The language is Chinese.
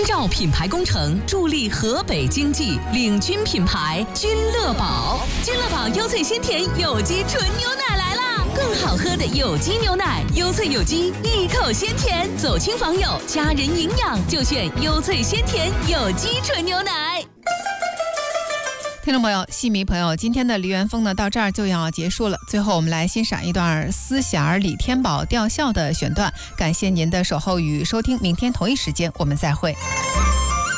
绕品牌工程助力河北经济，领军品牌君乐宝。君乐宝优萃鲜甜有机纯牛奶来啦！更好喝的有机牛奶，优萃有机，一口鲜甜，走亲访友，家人营养就选优萃鲜甜有机纯牛奶。 听众朋友、戏迷朋友，今天的梨园风呢到这儿就要结束了。最后我们来欣赏一段丝弦李天宝吊孝的选段，感谢您的守候与收听，明天同一时间我们再会。